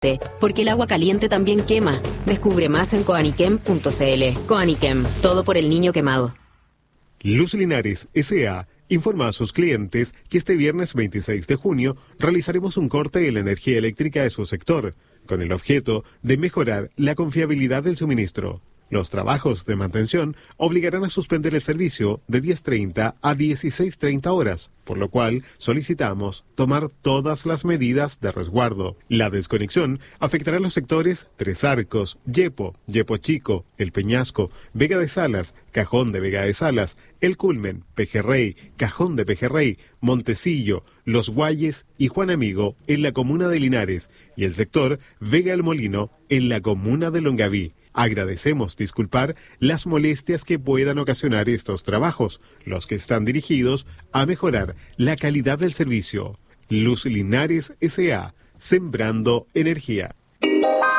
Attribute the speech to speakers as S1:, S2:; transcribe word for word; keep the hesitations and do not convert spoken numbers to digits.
S1: Porque el agua caliente también quema. Descubre más en coaniquem punto cl. Coaniquem, todo por el niño quemado.
S2: Luz Linares S A informa a sus clientes que este viernes veintiséis de junio realizaremos un corte de la energía eléctrica de su sector, con el objeto de mejorar la confiabilidad del suministro. Los trabajos de mantención obligarán a suspender el servicio de diez treinta a dieciséis treinta horas, por lo cual solicitamos tomar todas las medidas de resguardo. La desconexión afectará los sectores Tres Arcos, Yepo, Yepo Chico, El Peñasco, Vega de Salas, Cajón de Vega de Salas, El Culmen, Pejerrey, Cajón de Pejerrey, Montecillo, Los Guayes y Juan Amigo en la comuna de Linares y el sector Vega el Molino en la comuna de Longaví. Agradecemos disculpar las molestias que puedan ocasionar estos trabajos, los que están dirigidos a mejorar la calidad del servicio. Luz Linares S A, sembrando energía.